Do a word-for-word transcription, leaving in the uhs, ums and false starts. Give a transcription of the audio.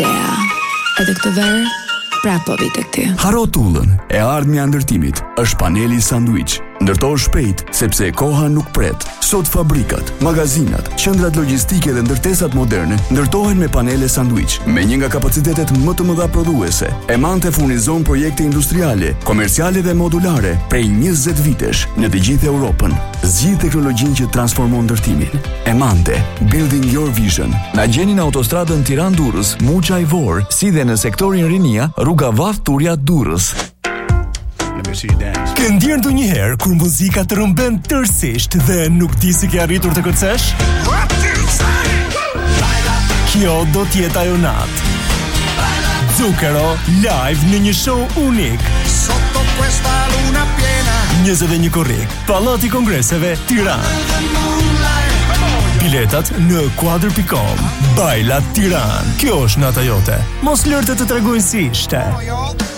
idea. Edhe këtë verë, prapë po vi tek ti. Haro tullën, e ardhmja e ndërtimit është Paneli Sandwich. Ndërtoj shpejt, sepse koha nuk pret. Sot fabrikat, magazinat, qendrat logjistike dhe ndërtesat moderne ndërtohen me panele Sandwich, me një nga kapacitetet më të mëdha prodhuese. Emante furnizon projekte industriale, komerciale dhe modulare prej njëzet vitesh në të gjithë Europën. Zgjidh teknologjinë që transformon ndërtimin. Emante, building your vision. Na gjeni në autostradën Tiranë-Durrës, Muça i Vor, si dhe në sektorin Rinia, rruga Vath Turja Durrës. Ke ndjerë ndonjëherë kur muzika të rëmben tërësisht dhe nuk di si ke arritur të këtësesh? Kjo do t'jetë ajo natë. Zucchero live në një show unik. njëzet e një korrik, Pallati i Kongreseve, Tiranë. Biletat në kuadër pikë com. Bajla Tiranë. Kjo është nata jote. Mos lërte të tregojnë si ishte.